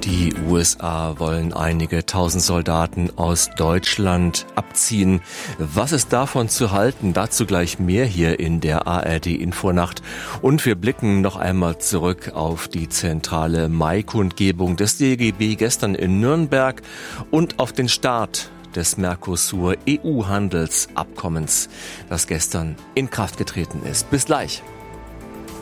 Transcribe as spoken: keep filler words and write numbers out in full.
Die U S A wollen einige tausend Soldaten aus Deutschland abziehen. Was ist davon zu halten? Dazu gleich mehr hier in der A R D-Infonacht. Und wir blicken noch einmal zurück auf die zentrale Maikundgebung des D G B gestern in Nürnberg und auf den Start des Mercosur-E U-Handelsabkommens, das gestern in Kraft getreten ist. Bis gleich.